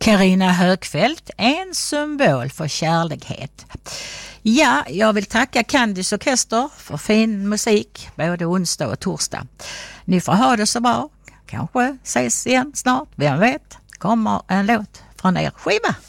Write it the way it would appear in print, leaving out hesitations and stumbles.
Carina Högfeldt, en symbol för kärlighet. Ja, jag vill tacka Candys Orkester för fin musik både onsdag och torsdag. Ni får ha det så bra. Kanske ses igen snart, vem vet. Kommer en låt från er skiva.